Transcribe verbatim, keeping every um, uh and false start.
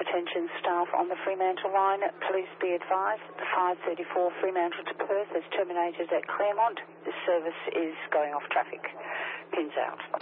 Attention staff on the Fremantle line, please be advised the five thirty-four Fremantle to Perth has terminated at Claremont. This service is going off traffic. Pins out.